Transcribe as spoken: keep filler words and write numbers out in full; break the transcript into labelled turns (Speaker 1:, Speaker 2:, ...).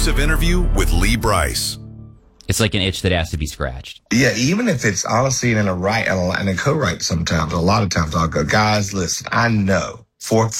Speaker 1: exclusive interview with Lee Brice.
Speaker 2: It's like an itch that has to be scratched.
Speaker 3: Yeah, even if it's honestly in a write and a, and a co-write sometimes, a lot of times I'll go, guys, listen, I know for